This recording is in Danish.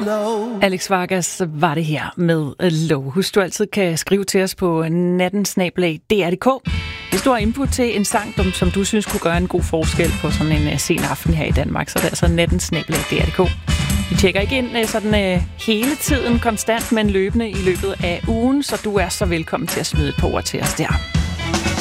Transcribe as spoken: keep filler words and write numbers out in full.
low. Alex Vargas var det her med Low. Husk, du altid kan skrive til os på natten snabel-a d r punktum d k. Hvis du har input til en sang, som du synes kunne gøre en god forskel på sådan en sen aften her i Danmark, så er det altså natten snabel-a d r punktum d k. Vi tjekker ikke ind sådan hele tiden konstant, men løbende i løbet af ugen, så du er så velkommen til at smide et par ord til os der.